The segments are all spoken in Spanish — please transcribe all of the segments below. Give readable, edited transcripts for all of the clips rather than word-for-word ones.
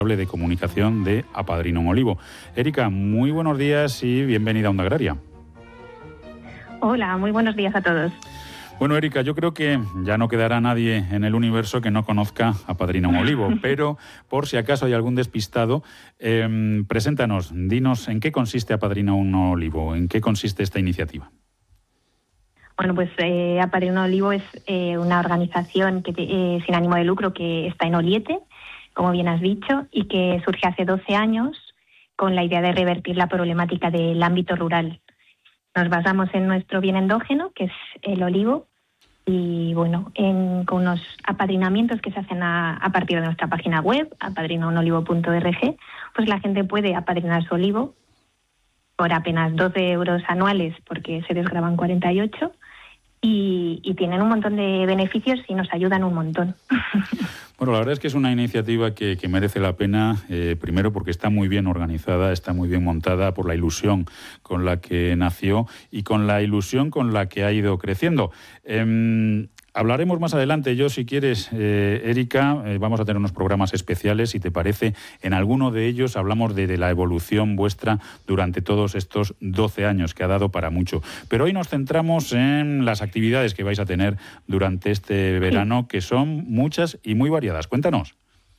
de comunicación de Apadrina un Olivo. Erika, muy buenos días y bienvenida a Onda Agraria. Hola, muy buenos días a todos. Bueno, Erika, yo creo que ya no quedará nadie en el universo que no conozca Apadrina un Olivo, pero por si acaso hay algún despistado, preséntanos, dinos en qué consiste Apadrina un Olivo, en qué consiste esta iniciativa. Bueno, pues Apadrina un Olivo es una organización sin ánimo de lucro que está en Oliete, como bien has dicho, y que surge hace 12 años con la idea de revertir la problemática del ámbito rural. Nos basamos en nuestro bien endógeno, que es el olivo, y bueno, con unos apadrinamientos que se hacen a partir de nuestra página web, apadrinaunolivo.org, pues la gente puede apadrinar su olivo por apenas 12 euros anuales, porque se desgravan 48, y tienen un montón de beneficios y nos ayudan un montón. Bueno, la verdad es que es una iniciativa que merece la pena, primero porque está muy bien organizada, está muy bien montada, por la ilusión con la que nació y con la ilusión con la que ha ido creciendo. Hablaremos más adelante. Yo, si quieres, Erika, vamos a tener unos programas especiales, si te parece. En alguno de ellos hablamos de la evolución vuestra durante todos estos 12 años, que ha dado para mucho. Pero hoy nos centramos en las actividades que vais a tener durante este verano, que son muchas y muy variadas. Cuéntanos.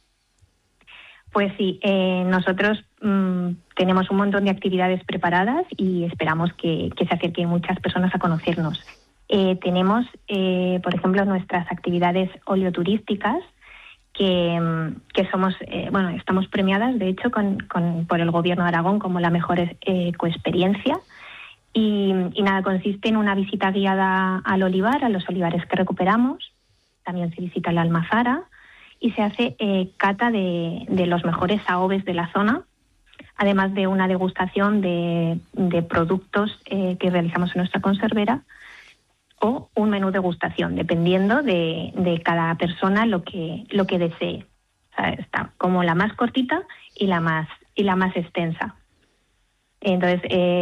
Pues sí, nosotros tenemos un montón de actividades preparadas y esperamos que se acerquen muchas personas a conocernos. Tenemos, por ejemplo, nuestras actividades oleoturísticas, que somos, estamos premiadas, de hecho, por el Gobierno de Aragón como la mejor ecoexperiencia. Y nada, consiste en una visita guiada al olivar, a los olivares que recuperamos. También se visita la almazara y se hace cata de los mejores AOVEs de la zona, además de una degustación de productos que realizamos en nuestra conservera, o un menú degustación, dependiendo de cada persona lo que desee. O sea, está como la más cortita y la más extensa. Entonces,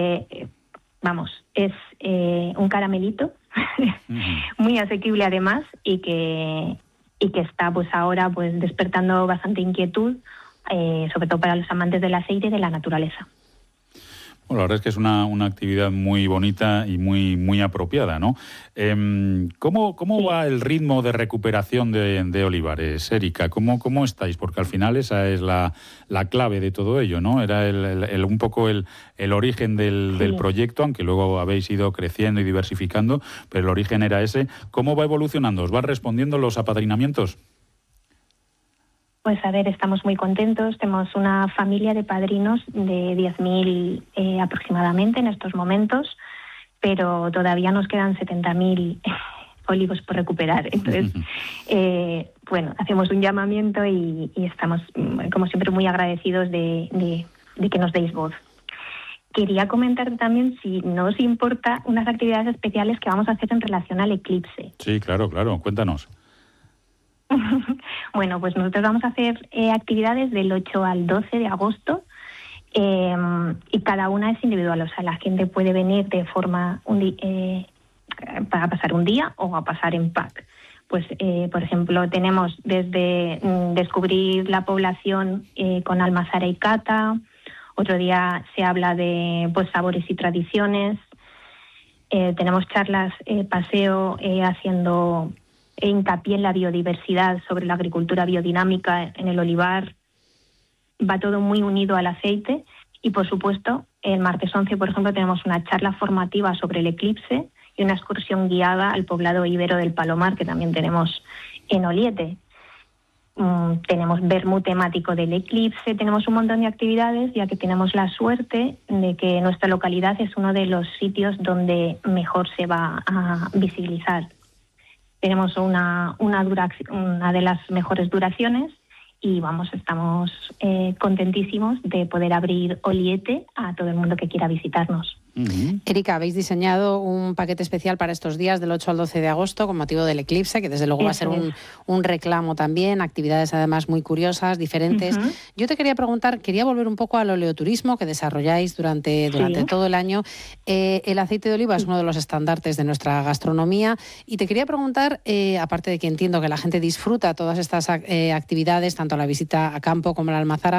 es un caramelito muy asequible además y que está pues ahora pues despertando bastante inquietud, sobre todo para los amantes del aceite y de la naturaleza. Bueno, la verdad es que es una actividad muy bonita y muy apropiada, ¿no? ¿Cómo va el ritmo de recuperación de olivares, Erika? ¿Cómo estáis? Porque al final esa es la clave de todo ello, ¿no? Era un poco el origen del proyecto, aunque luego habéis ido creciendo y diversificando, pero el origen era ese. ¿Cómo va evolucionando? ¿Os van respondiendo los apadrinamientos? Pues a ver, estamos muy contentos. Tenemos una familia de padrinos de 10.000 aproximadamente en estos momentos, pero todavía nos quedan 70.000 olivos por recuperar. Entonces, hacemos un llamamiento y estamos, como siempre, muy agradecidos de que nos deis voz. Quería comentar también, si no os importa, unas actividades especiales que vamos a hacer en relación al eclipse. Sí, claro, cuéntanos. Bueno, pues nosotros vamos a hacer actividades del 8 al 12 de agosto y cada una es individual. O sea, la gente puede venir de forma para pasar un día o a pasar en pack. Pues, por ejemplo, tenemos desde descubrir la población con almazara y cata. Otro día se habla de sabores y tradiciones. Tenemos charlas, paseo haciendo hincapié en la biodiversidad, sobre la agricultura biodinámica en el olivar. Va todo muy unido al aceite y, por supuesto, el martes 11, por ejemplo, tenemos una charla formativa sobre el eclipse y una excursión guiada al poblado ibero del Palomar, que también tenemos en Oliete. Tenemos vermú temático del eclipse, tenemos un montón de actividades, ya que tenemos la suerte de que nuestra localidad es uno de los sitios donde mejor se va a visibilizar. Tenemos una de las mejores duraciones y estamos contentísimos de poder abrir Oliete a todo el mundo que quiera visitarnos. Erika, habéis diseñado un paquete especial para estos días del 8 al 12 de agosto con motivo del eclipse, que desde luego va a ser un reclamo también, actividades además muy curiosas, diferentes. Yo te quería preguntar, quería volver un poco al oleoturismo que desarrolláis durante todo el año. El aceite de oliva es uno de los estandartes de nuestra gastronomía y te quería preguntar, aparte de que entiendo que la gente disfruta todas estas actividades, tanto la visita a campo como la almazara,